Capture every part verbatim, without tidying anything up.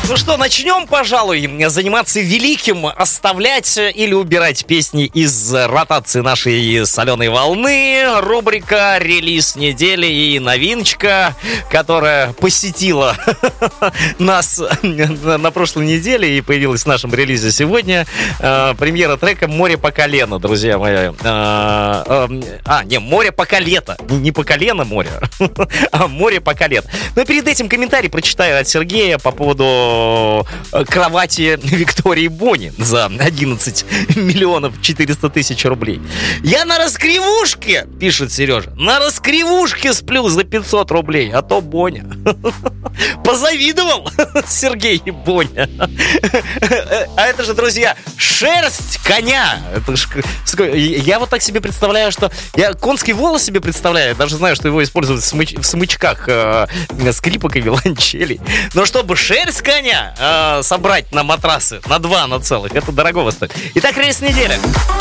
Ну что, начнем, пожалуй, заниматься великим, оставлять или убирать песни из ротации нашей соленой волны. Рубрика «Релиз недели» и новиночка, которая посетила нас на прошлой неделе и появилась в нашем релизе сегодня. Премьера трека «Море по колено», друзья мои. А, не, «Море по колето». Не по колено море, а «Море по колено». Но перед этим комментарий прочитаю от Сергея по поводу кровати Виктории Бони за одиннадцать миллионов четыреста тысяч рублей. Я на раскривушке, пишет Сережа, на раскривушке сплю за пятьсот рублей, а то Боня. Позавидовал Сергей и Боня. А это же, друзья, шерсть коня. Это ж... Я вот так себе представляю, что... Я конский волос себе представляю, даже знаю, что его используют в, смыч... в смычках э, скрипок и виолончелей. Но чтобы шерсть коня э, собрать на матрасы, на два, на целых, это дорогого стоит. Итак, релиз недели.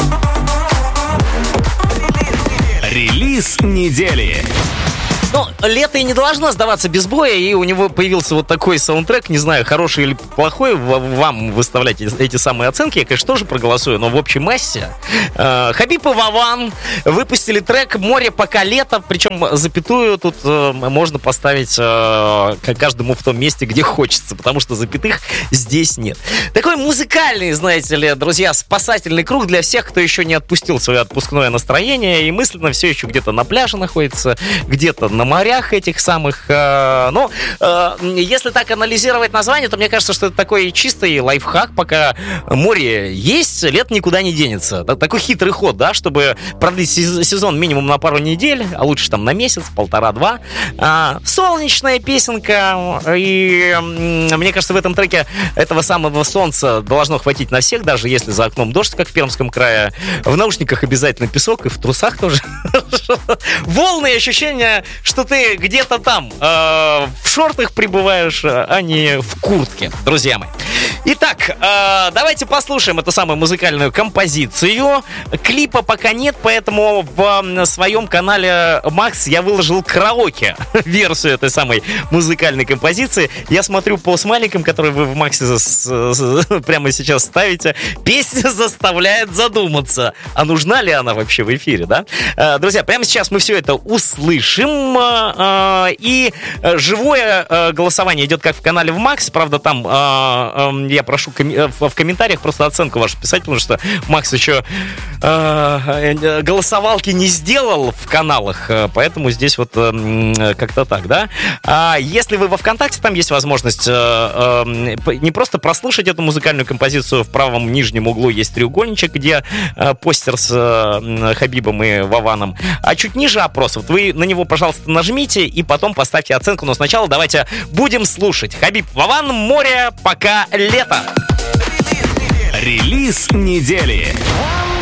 Релиз недели. Ну, лето и не должно сдаваться без боя, и у него появился вот такой саундтрек, не знаю, хороший или плохой, вам выставлять эти самые оценки, я, конечно, тоже проголосую, но в общей массе. Э, Хабиб и Вован выпустили трек «Море пока лето», причем запятую тут э, можно поставить э, каждому в том месте, где хочется, потому что запятых здесь нет. Такой музыкальный, знаете ли, друзья, спасательный круг для всех, кто еще не отпустил свое отпускное настроение и мысленно все еще где-то на пляже находится, где-то на морях этих самых. Э, ну, э, если так анализировать название, то мне кажется, что это такой чистый лайфхак. Пока море есть, лето никуда не денется. Такой хитрый ход, да, чтобы продлить сезон минимум на пару недель, а лучше там на месяц, полтора-два. Э, солнечная песенка. И э, мне кажется, в этом треке этого самого солнца должно хватить на всех, даже если за окном дождь, как в Пермском крае. В наушниках обязательно песок, и в трусах тоже. Волны и ощущения, что ты где-то там э, в шортах пребываешь, а не в куртке, друзья мои. Итак, э, давайте послушаем эту самую музыкальную композицию. Клипа пока нет, поэтому в своем канале Макс я выложил караоке-версию этой самой музыкальной композиции. Я смотрю по смайликам, которые вы в Максе прямо сейчас ставите. Песня заставляет задуматься, а нужна ли она вообще в эфире, да? Э, друзья, прямо сейчас мы все это услышим. И живое голосование идет как в канале в Макс. Правда, там я прошу в комментариях просто оценку вашу писать, потому что Макс еще голосовалки не сделал в каналах, поэтому здесь вот как-то так, да? Если вы во ВКонтакте, там есть возможность не просто прослушать эту музыкальную композицию. В правом нижнем углу есть треугольничек, где постер с Хабибом и Вованом, а чуть ниже опрос. Вот вы на него, пожалуйста, нажмите и потом поставьте оценку. Но сначала давайте будем слушать. Хабиб, Вован, «Море пока лето». Релиз недели.